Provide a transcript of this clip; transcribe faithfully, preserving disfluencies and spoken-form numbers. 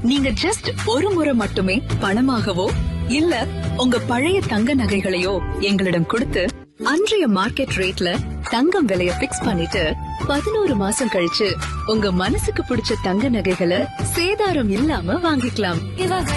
நீங்க ஜஸ்ட் ஒரு முறை மட்டுமே பணமாகவோ இல்ல உங்க பழைய தங்க நகைகளையோ எங்களிடம் கொடுத்து அன்றைய மார்க்கெட் ரேட்ல தங்கம் விலைய பிக்ஸ் பண்ணிட்டு பதினோரு மாசம் கழிச்சு உங்க மனசுக்கு பிடிச்ச தங்க நகைகளை சேதாரம் இல்லாம வாங்கிக்கலாம்.